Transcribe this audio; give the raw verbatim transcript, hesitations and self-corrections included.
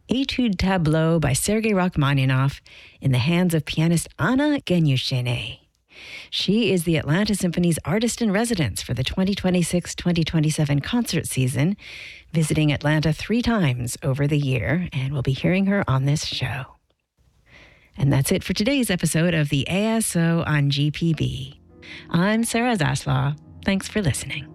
Etude Tableau by Sergei Rachmaninoff in the hands of pianist Anna Genyushene. She is the Atlanta Symphony's artist in residence for the twenty twenty-six twenty twenty-seven concert season, visiting Atlanta three times over the year, and we'll be hearing her on this show. And that's it for today's episode of the A S O on G P B. I'm Sarah Zaslaw. Thanks for listening.